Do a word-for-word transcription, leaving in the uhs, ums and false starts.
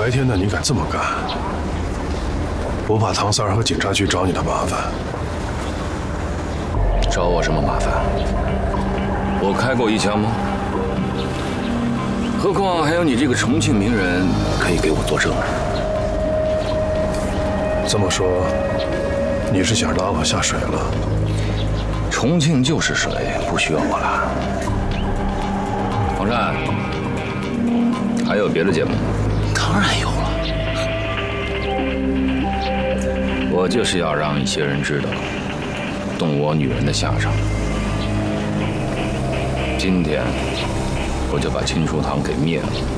白天的你敢这么干，不怕唐三儿和警察局找你的麻烦？ 找我什么麻烦？我开过一枪吗？何况还有你这个重庆名人可以给我作证。 这么说，你是想拉我下水了？ 重庆就是水，不需要我了。黄山，还有别的节目？ 当然有了。 我就是要让一些人知道动我女人的下场。今天我就把秦书堂给灭了。